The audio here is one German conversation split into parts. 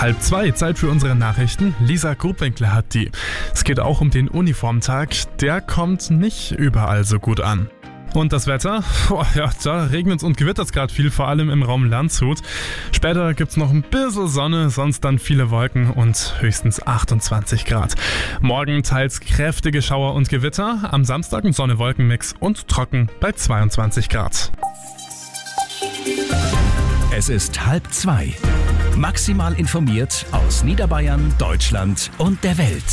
1:30, Zeit für unsere Nachrichten. Lisa Grubwinkler hat die. Es geht auch um den Uniformtag. Der kommt nicht überall so gut an. Und das Wetter? Da regnet es und gewittert es gerade viel, vor allem im Raum Landshut. Später gibt es noch ein bisschen Sonne, sonst dann viele Wolken und höchstens 28 Grad. Morgen teils kräftige Schauer und Gewitter. Am Samstag ein Sonne-Wolken-Mix und trocken bei 22 Grad. Es ist 1:30. Maximal informiert aus Niederbayern, Deutschland und der Welt.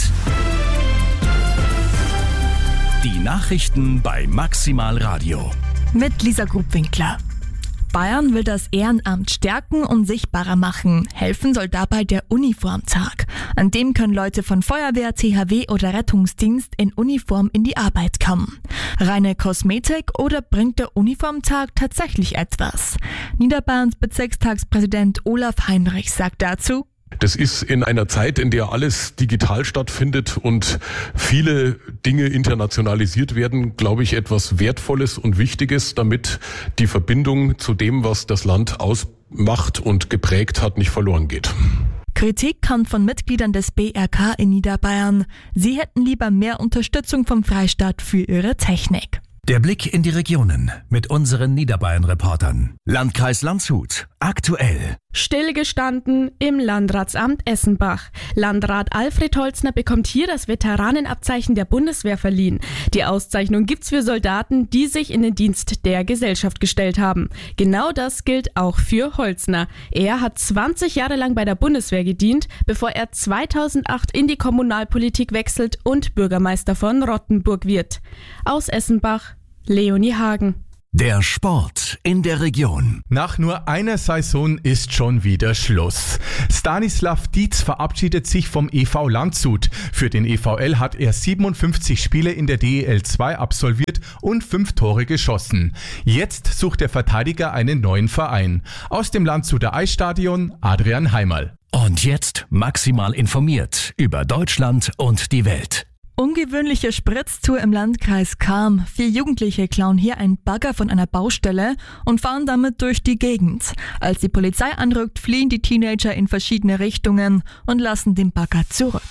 Die Nachrichten bei Maximal Radio. Mit Lisa Grubwinkler. Bayern will das Ehrenamt stärken und sichtbarer machen. Helfen soll dabei der Uniformtag. An dem können Leute von Feuerwehr, THW oder Rettungsdienst in Uniform in die Arbeit kommen. Reine Kosmetik oder bringt der Uniformtag tatsächlich etwas? Niederbayerns Bezirkstagspräsident Olaf Heinrich sagt dazu: Das ist in einer Zeit, in der alles digital stattfindet und viele Dinge internationalisiert werden, glaube ich, etwas Wertvolles und Wichtiges, damit die Verbindung zu dem, was das Land ausmacht und geprägt hat, nicht verloren geht. Kritik kam von Mitgliedern des BRK in Niederbayern. Sie hätten lieber mehr Unterstützung vom Freistaat für ihre Technik. Der Blick in die Regionen mit unseren Niederbayern-Reportern. Landkreis Landshut. Aktuell. Stillgestanden im Landratsamt Essenbach. Landrat Alfred Holzner bekommt hier das Veteranenabzeichen der Bundeswehr verliehen. Die Auszeichnung gibt's für Soldaten, die sich in den Dienst der Gesellschaft gestellt haben. Genau das gilt auch für Holzner. Er hat 20 Jahre lang bei der Bundeswehr gedient, bevor er 2008 in die Kommunalpolitik wechselt und Bürgermeister von Rottenburg wird. Aus Essenbach, Leonie Hagen. Der Sport in der Region. Nach nur einer Saison ist schon wieder Schluss. Stanislav Dietz verabschiedet sich vom EV Landshut. Für den EVL hat er 57 Spiele in der DEL 2 absolviert und 5 Tore geschossen. Jetzt sucht der Verteidiger einen neuen Verein. Aus dem Landshuter Eisstadion Adrian Heimerl. Und jetzt maximal informiert über Deutschland und die Welt. Ungewöhnliche Spritztour im Landkreis Cham. 4 Jugendliche klauen hier einen Bagger von einer Baustelle und fahren damit durch die Gegend. Als die Polizei anrückt, fliehen die Teenager in verschiedene Richtungen und lassen den Bagger zurück.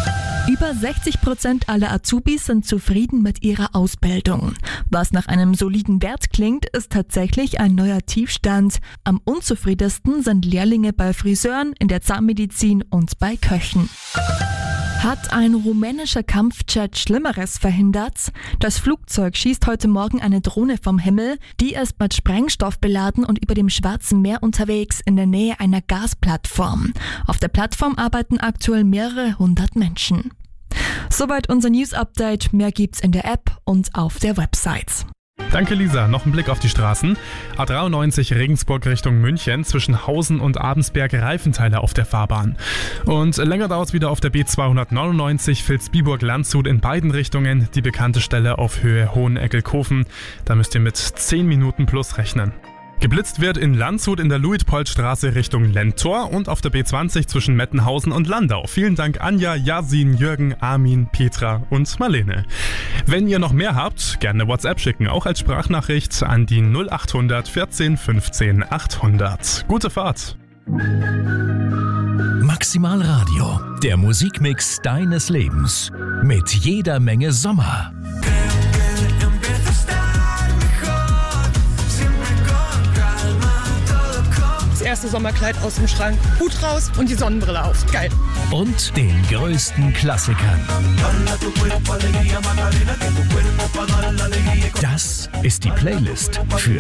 Über 60% aller Azubis sind zufrieden mit ihrer Ausbildung. Was nach einem soliden Wert klingt, ist tatsächlich ein neuer Tiefstand. Am unzufriedensten sind Lehrlinge bei Friseuren, in der Zahnmedizin und bei Köchen. Hat ein rumänischer Kampfjet Schlimmeres verhindert? Das Flugzeug schießt heute Morgen eine Drohne vom Himmel. Die ist mit Sprengstoff beladen und über dem Schwarzen Meer unterwegs in der Nähe einer Gasplattform. Auf der Plattform arbeiten aktuell mehrere 100 Menschen. Soweit unser News-Update. Mehr gibt's in der App und auf der Website. Danke Lisa, noch ein Blick auf die Straßen. A93 Regensburg Richtung München, zwischen Hausen und Abensberg Reifenteile auf der Fahrbahn. Und länger dauert es wieder auf der B299 Vilsbiburg-Landshut in beiden Richtungen, die bekannte Stelle auf Höhe Hoheneggelkofen. Da müsst ihr mit 10 Minuten plus rechnen. Geblitzt wird in Landshut in der Luitpoldstraße Richtung Lentor und auf der B20 zwischen Mettenhausen und Landau. Vielen Dank Anja, Yasin, Jürgen, Armin, Petra und Marlene. Wenn ihr noch mehr habt, gerne WhatsApp schicken, auch als Sprachnachricht an die 0800 14 15 800. Gute Fahrt! Maximal Radio, der Musikmix deines Lebens. Mit jeder Menge Sommer. Das erste Sommerkleid aus dem Schrank, Hut raus und die Sonnenbrille auf. Geil. Und den größten Klassikern. Das ist die Playlist für